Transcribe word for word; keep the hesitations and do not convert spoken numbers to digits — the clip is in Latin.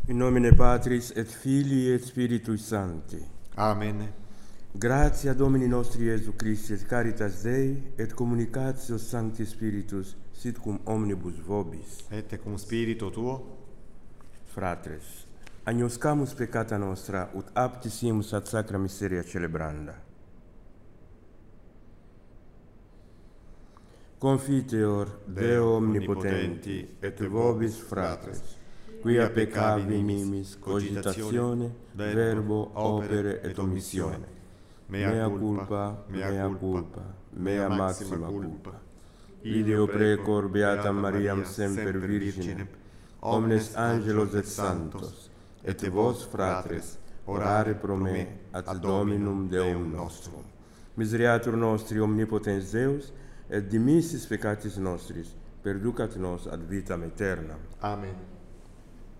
In nomine Patris et Filii et Spiritui Sancti. Amen. Gratia Domini nostri Iesu Christi et caritas Dei et communicatio Sancti Spiritus sit cum omnibus vobis. Et cum spiritu tuo. Fratres, agnoscamus peccata nostra ut aptissimus ad sacra miseria celebranda. Confiteor Deo omnipotenti et vobis fratres, quia peccavi mimis cogitatione, verbo, opere et omissione. Mea culpa, mea culpa, mea maxima culpa. Ideo precor beatam Mariam semper Virginem, omnes angelos et santos, et vos fratres, orare pro me ad Dominum Deum nostrum. Misereatur nostri omnipotens Deus, et dimissis peccatis nostris, perducat nos ad vitam aeternam. Amen.